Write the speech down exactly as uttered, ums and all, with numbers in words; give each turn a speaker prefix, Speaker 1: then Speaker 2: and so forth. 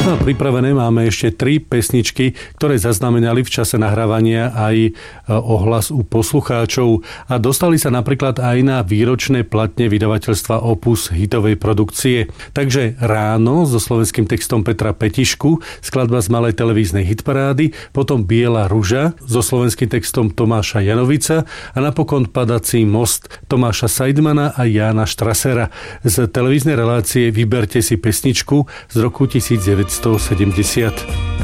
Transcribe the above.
Speaker 1: No a pripravené máme ešte tri pesničky, ktoré zaznamenali v čase nahrávania aj ohlas u poslucháčov a dostali sa napríklad aj na výročné platne vydavateľstva Opus hitovej produkcie. Takže Ráno so slovenským textom Petra Petišku, skladba z malej televíznej hitparády, potom Biela ruža so slovenským textom Tomáša Janovica a napokon Padací most Tomáša Seidmana a Jána Štrasera. Z televíznej relácie Vyberte si pesničku z roku devätnásťsedemdesiat.